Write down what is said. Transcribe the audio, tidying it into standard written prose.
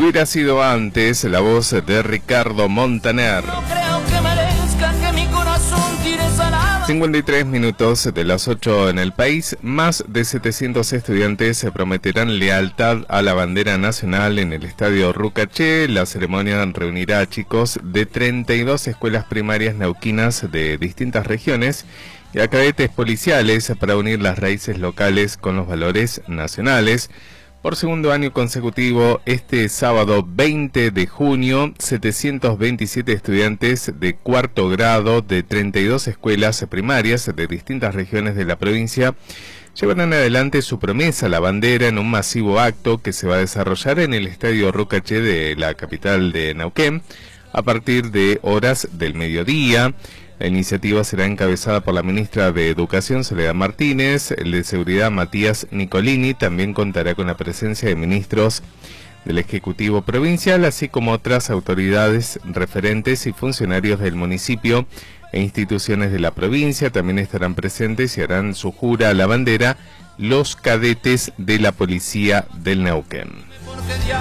hubiera sido antes, la voz de Ricardo Montaner. 53 minutos de las 8 en el país. Más de 700 estudiantes se prometerán lealtad a la bandera nacional en el estadio Rucaché. La ceremonia reunirá a chicos de 32 escuelas primarias neuquinas de distintas regiones y a cadetes policiales para unir las raíces locales con los valores nacionales. Por segundo año consecutivo, este sábado 20 de junio, 727 estudiantes de cuarto grado de 32 escuelas primarias de distintas regiones de la provincia llevarán adelante su promesa a la bandera en un masivo acto que se va a desarrollar en el estadio Rucaché de la capital de Neuquén a partir de horas del mediodía. La iniciativa será encabezada por la ministra de Educación, Soledad Martínez. El de Seguridad, Matías Nicolini, también contará con la presencia de ministros del Ejecutivo Provincial, así como otras autoridades referentes y funcionarios del municipio e instituciones de la provincia. También estarán presentes y harán su jura a la bandera los cadetes de la policía del Neuquén.